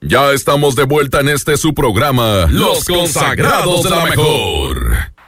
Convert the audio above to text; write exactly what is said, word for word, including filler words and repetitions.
Ya estamos de vuelta en este su programa, Los Consagrados de la Mejor.